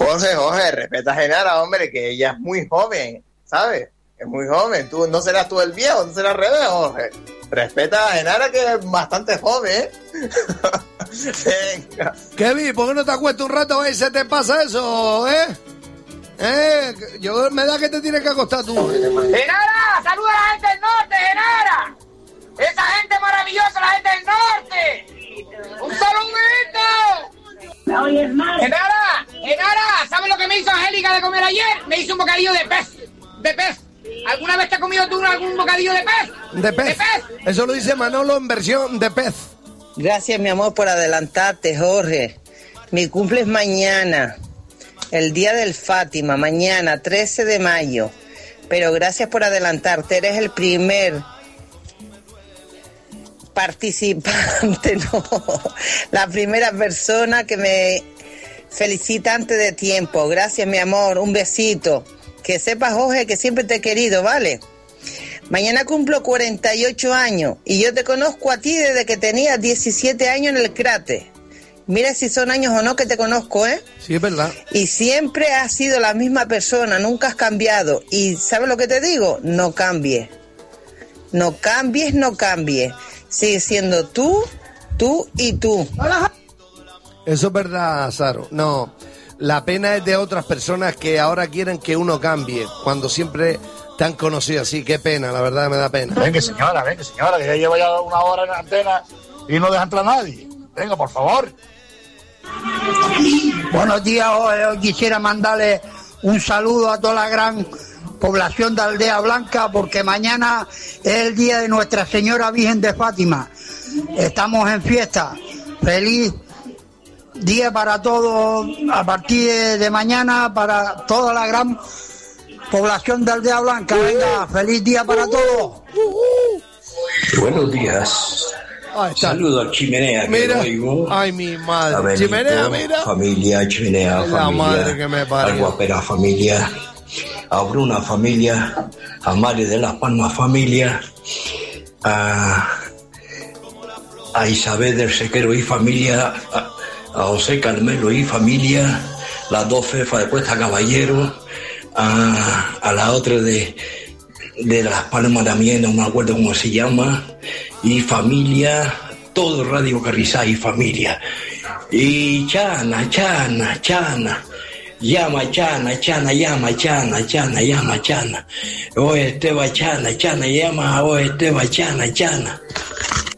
Jorge, respeta a Genara, hombre, que ella es muy joven, ¿sabes? Es muy joven. Tú no serás tú el viejo, no serás al revés, Jorge. Respeta a Genara, que es bastante joven, ¿eh? Venga. Kevin, ¿por qué no te acuestas un rato y se te pasa eso, Yo me da que te tienes que acostar tú. ¡Genara! ¡Saluda a la gente del norte, Genara! ¡Esa gente maravillosa, la gente del norte! ¡Un saludito! ¡Genara! ¿Sabes lo que me hizo Angélica de comer ayer? Me hizo un bocadillo de pez. ¿Alguna vez te has comido tú algún bocadillo de pez? De pez. Eso lo dice Manolo en versión de pez. Gracias, mi amor, por adelantarte, Jorge. Mi cumple es mañana, el día del Fátima, mañana, 13 de mayo. Pero gracias por adelantarte, eres el primer participante, no, la primera persona que me felicita antes de tiempo. Gracias, mi amor, un besito. Que sepas, Jorge, que siempre te he querido, ¿vale? Mañana cumplo 48 años y yo te conozco a ti desde que tenías 17 años en el cráter. Mira si son años o no que te conozco, ¿eh? Sí, es verdad. Y siempre has sido la misma persona, nunca has cambiado. Y ¿sabes lo que te digo? No cambies. No cambies, no cambies. Sigue siendo tú y tú. Eso es verdad, Saro. No, la pena es de otras personas que ahora quieren que uno cambie, cuando siempre te han conocido así. Qué pena, la verdad me da pena. Venga, señora, que ya lleva ya una hora en la antena y no deja entrar a nadie. Venga, por favor. Buenos días, hoy quisiera mandarle un saludo a toda la gran población de Aldea Blanca, porque mañana es el día de Nuestra Señora Virgen de Fátima. Estamos en fiesta. Feliz día para todos a partir de mañana, para toda la gran población de Aldea Blanca. Venga, feliz día para todos. Buenos días. Saludos a Chimenea, que mira, lo oigo. Ay, mi madre. Abelito, Chimenea, mira. Familia, Chimenea, la familia. Madre que me parió. A Guapera, familia. A Bruna, familia. A Mari de las Palmas, familia. A Isabel del Sequero y familia. A José Carmelo y familia. Las dos Fefas de Cuesta Caballero. A la otra de las Palmas también, no me acuerdo cómo se llama. Y familia, todo Radio Carrizá y familia. Y Chana, llama Chana, llama Chana. Oh, Esteban Chana, llama, oh, Esteban Chana.